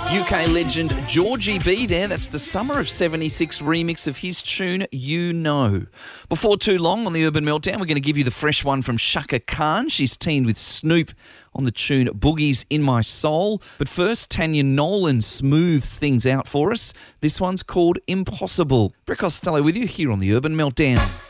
UK legend Georgie B there. That's the Summer of 76 remix of his tune, You Know. Before too long on the Urban Meltdown, we're going to give you the fresh one from Chaka Khan. She's teamed with Snoop on the tune Boogie's in My Soul. But first, Tanya Nolan smooths things out for us. This one's called Impossible. Brett Costello with you here on the Urban Meltdown.